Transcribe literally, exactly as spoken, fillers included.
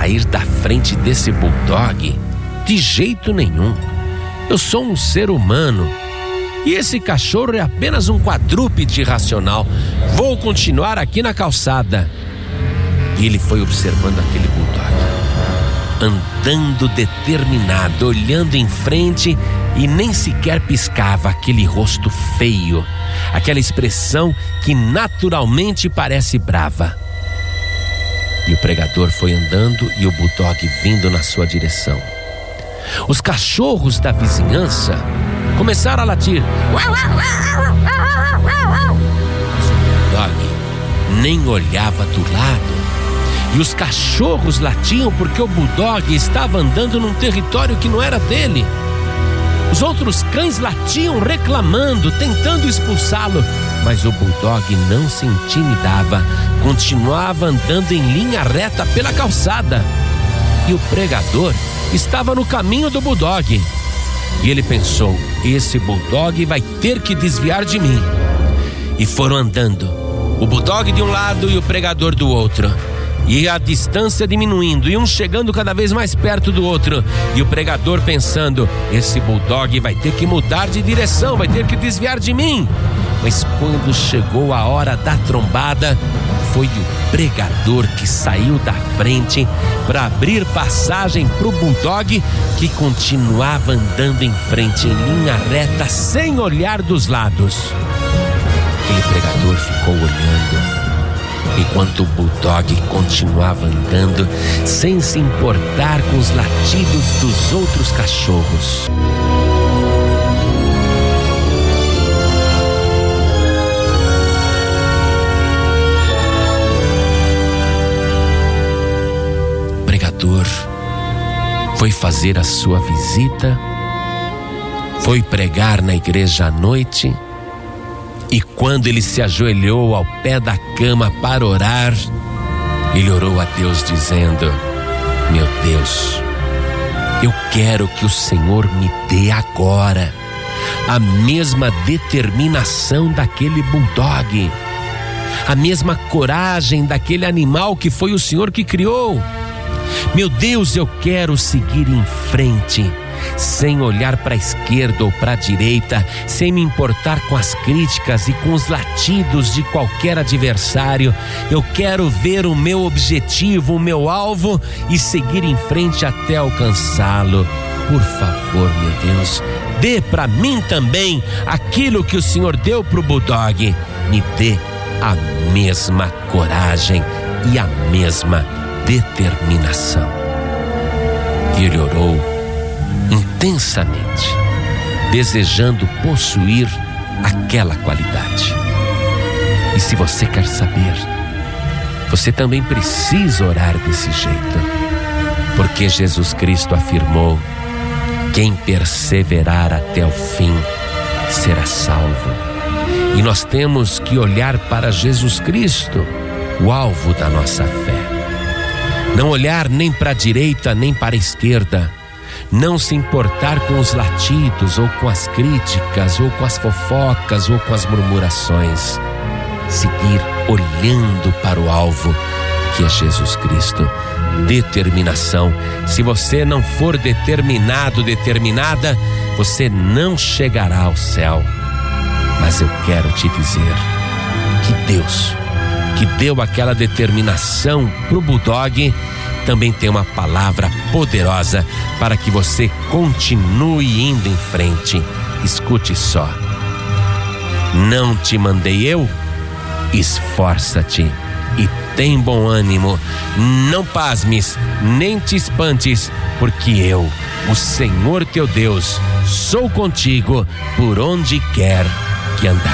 sair da frente desse bulldog. De jeito nenhum. Eu sou um ser humano e esse cachorro é apenas um quadrúpede racional. Vou continuar aqui na calçada. E ele foi observando aquele bulldog, andando determinado, olhando em frente e nem sequer piscava, aquele rosto feio, aquela expressão que naturalmente parece brava. E o pregador foi andando e o bulldog vindo na sua direção. Os cachorros da vizinhança começaram a latir. O bulldog nem olhava do lado. E os cachorros latiam porque o bulldog estava andando num território que não era dele. Os outros cães latiam reclamando, tentando expulsá-lo, mas o bulldog não se intimidava, continuava andando em linha reta pela calçada. E o pregador estava no caminho do bulldog. E ele pensou: esse bulldog vai ter que desviar de mim. E foram andando, o bulldog de um lado e o pregador do outro. E a distância diminuindo, e um chegando cada vez mais perto do outro. E o pregador pensando: esse bulldog vai ter que mudar de direção, vai ter que desviar de mim. Mas quando chegou a hora da trombada, foi o pregador que saiu da frente para abrir passagem para o bulldog, que continuava andando em frente em linha reta, sem olhar dos lados. Aquele pregador ficou olhando, enquanto o bulldog continuava andando, sem se importar com os latidos dos outros cachorros. O pregador foi fazer a sua visita, foi pregar na igreja à noite. E quando ele se ajoelhou ao pé da cama para orar, ele orou a Deus dizendo: meu Deus, eu quero que o Senhor me dê agora a mesma determinação daquele bulldog, a mesma coragem daquele animal que foi o Senhor que criou. Meu Deus, eu quero seguir em frente, sem olhar para a esquerda ou para a direita, sem me importar com as críticas e com os latidos de qualquer adversário. Eu quero ver o meu objetivo, o meu alvo e seguir em frente até alcançá-lo. Por favor, meu Deus, dê para mim também aquilo que o Senhor deu para o bulldog. Me dê a mesma coragem e a mesma determinação. E ele orou intensamente, desejando possuir aquela qualidade. E se você quer saber, você também precisa orar desse jeito, porque Jesus Cristo afirmou: quem perseverar até o fim será salvo. E nós temos que olhar para Jesus Cristo, o alvo da nossa fé. Não olhar nem para a direita nem para a esquerda. Não se importar com os latidos, ou com as críticas, ou com as fofocas, ou com as murmurações. Seguir olhando para o alvo, que é Jesus Cristo. Determinação. Se você não for determinado, determinada, você não chegará ao céu. Mas eu quero te dizer que Deus, que deu aquela determinação para o bulldog, também tem uma palavra poderosa para que você continue indo em frente. Escute só: não te mandei eu? Esforça-te e tem bom ânimo. Não pasmes, nem te espantes, porque eu, o Senhor teu Deus, sou contigo por onde quer que andar.